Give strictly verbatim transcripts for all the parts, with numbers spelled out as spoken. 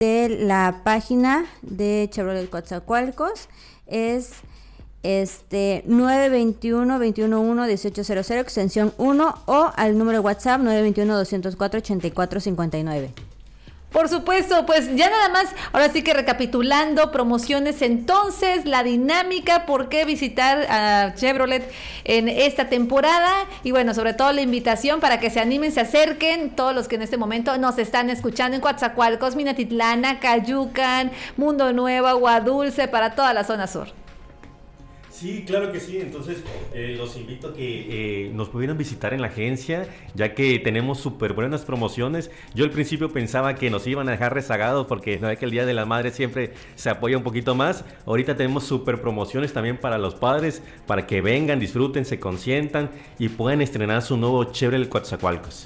de la página de Chevrolet Coatzacoalcos es este nueve dos uno, dos uno uno, uno ocho cero cero, extensión uno, o al número de WhatsApp nueve dos uno, dos cero cuatro, ocho cuatro cinco nueve. Por supuesto, pues ya nada más, ahora sí que recapitulando, promociones entonces, la dinámica, por qué visitar a Chevrolet en esta temporada, y bueno, sobre todo la invitación para que se animen, se acerquen, todos los que en este momento nos están escuchando en Coatzacoalcos, Minatitlán, Cayucan, Mundo Nuevo, Agua Dulce, para toda la zona sur. Sí, claro que sí. Entonces, eh, los invito a que eh, nos pudieran visitar en la agencia, ya que tenemos súper buenas promociones. Yo al principio pensaba que nos iban a dejar rezagados porque no es que el Día de la Madre siempre se apoya un poquito más. Ahorita tenemos súper promociones también para los padres, para que vengan, disfruten, se consientan y puedan estrenar su nuevo Chevrolet Coatzacoalcos.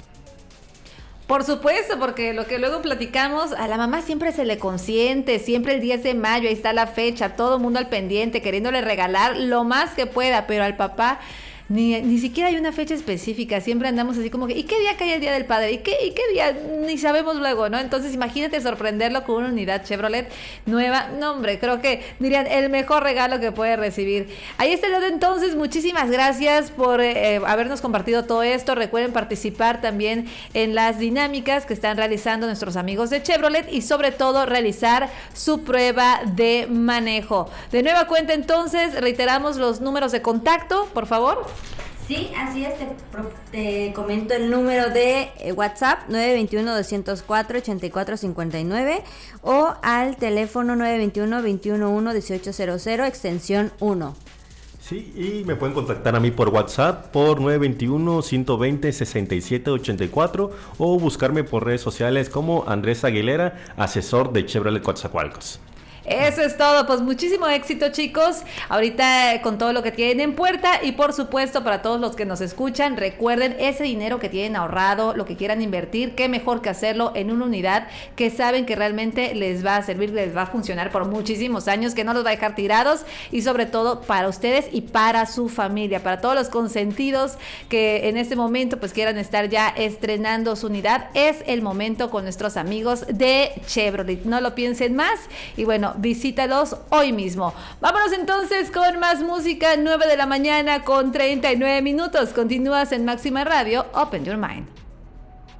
Por supuesto, porque lo que luego platicamos, a la mamá siempre se le consiente, siempre el diez de mayo, ahí está la fecha, todo el mundo al pendiente, queriéndole regalar lo más que pueda, pero al papá ni, ni siquiera hay una fecha específica, siempre andamos así como que, ¿y qué día cae el Día del Padre? ¿Y qué, y qué día? Ni sabemos luego, ¿no? Entonces imagínate sorprenderlo con una unidad Chevrolet nueva. No, hombre, creo que dirían el mejor regalo que puede recibir. Ahí está el dato entonces, muchísimas gracias por eh, habernos compartido todo esto. Recuerden participar también en las dinámicas que están realizando nuestros amigos de Chevrolet y sobre todo realizar su prueba de manejo. De nueva cuenta entonces, reiteramos los números de contacto, por favor. Sí, así es, te, te comento el número de eh, WhatsApp nueve dos uno, dos cero cuatro, ocho cuatro cinco nueve o al teléfono nueve dos uno, dos uno uno, uno ocho cero cero, extensión uno. Sí, y me pueden contactar a mí por WhatsApp por nueve dos uno, uno dos cero, seis siete ocho cuatro o buscarme por redes sociales como Andrés Aguilera, asesor de Chevrolet Coatzacoalcos. Eso es todo, pues muchísimo éxito, chicos, ahorita eh, con todo lo que tienen en puerta, y por supuesto para todos los que nos escuchan, recuerden ese dinero que tienen ahorrado, lo que quieran invertir, qué mejor que hacerlo en una unidad que saben que realmente les va a servir, les va a funcionar por muchísimos años, que no los va a dejar tirados, y sobre todo para ustedes y para su familia, para todos los consentidos que en este momento pues quieran estar ya estrenando su unidad. Es el momento con nuestros amigos de Chevrolet, no lo piensen más, y bueno, visítalos hoy mismo. Vámonos entonces con más música. Nueve de la mañana con treinta y nueve minutos. Continúas en Máxima Radio. Open Your Mind.